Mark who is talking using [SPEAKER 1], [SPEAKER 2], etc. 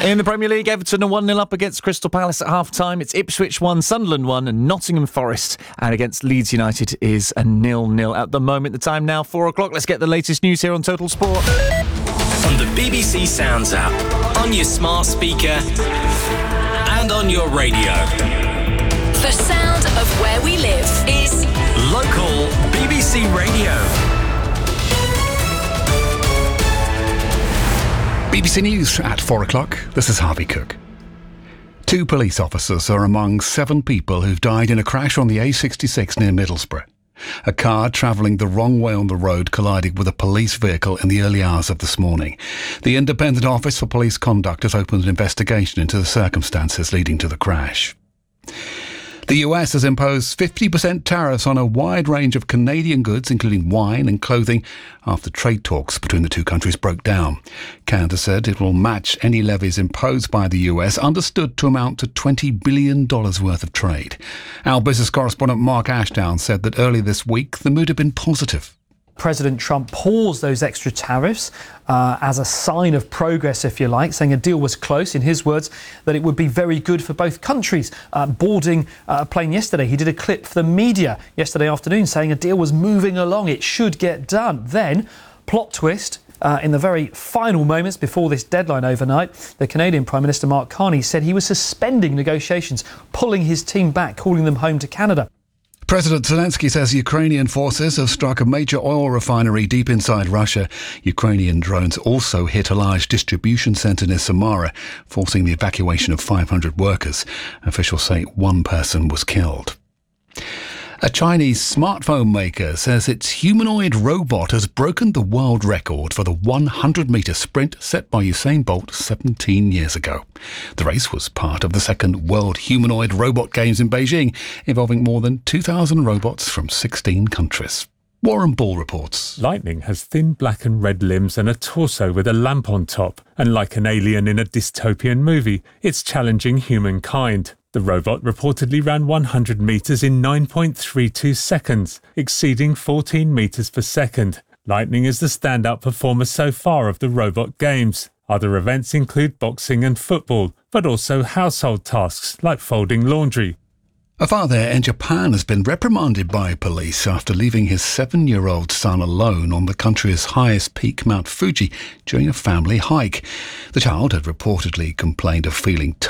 [SPEAKER 1] In the Premier League, Everton are 1-0 up against Crystal Palace at half-time. It's Ipswich 1, Sunderland 1 and Nottingham Forest. And against Leeds United is a 0-0 at the moment. The time now, 4 o'clock. Let's get the latest news here on Total Sport.
[SPEAKER 2] On the BBC Sounds app, on your smart speaker and on your radio.
[SPEAKER 3] The sound of where we live is
[SPEAKER 2] Local BBC Radio.
[SPEAKER 4] BBC News at 4 o'clock. This is Harvey Cook. 2 police officers are among 7 people who've died in a crash on the A66 near Middlesbrough. A car travelling the wrong way on the road collided with a police vehicle in the early hours of this morning. The Independent Office for Police Conduct has opened an investigation into the circumstances leading to the crash. The US has imposed 50% tariffs on a wide range of Canadian goods, including wine and clothing, after trade talks between the two countries broke down. Canada said it will match any levies imposed by the US, understood to amount to $20 billion worth of trade. Our business correspondent Mark Ashdown said that earlier this week the mood had been positive.
[SPEAKER 5] President Trump paused those extra tariffs as a sign of progress, if you like, saying a deal was close, in his words, that it would be very good for both countries. Boarding a plane yesterday, he did a clip for the media yesterday afternoon saying a deal was moving along, it should get done. Then, plot twist, in the very final moments before this deadline overnight, the Canadian Prime Minister Mark Carney said he was suspending negotiations, pulling his team back, calling them home to Canada.
[SPEAKER 4] President Zelensky says Ukrainian forces have struck a major oil refinery deep inside Russia. Ukrainian drones also hit a large distribution centre near Samara, forcing the evacuation of 500 workers. Officials say 1 person was killed. A Chinese smartphone maker says its humanoid robot has broken the world record for the 100-metre sprint set by Usain Bolt 17 years ago. The race was part of the second World Humanoid Robot Games in Beijing, involving more than 2,000 robots from 16 countries. Warren Ball reports.
[SPEAKER 6] Lightning has thin black and red limbs and a torso with a lamp on top, and like an alien in a dystopian movie, it's challenging humankind. The robot reportedly ran 100 metres in 9.32 seconds, exceeding 14 metres per second. Lightning is the standout performer so far of the robot games. Other events include boxing and football, but also household tasks like folding laundry.
[SPEAKER 4] A father in Japan has been reprimanded by police after leaving his 7-year-old son alone on the country's highest peak, Mount Fuji, during a family hike. The child had reportedly complained of feeling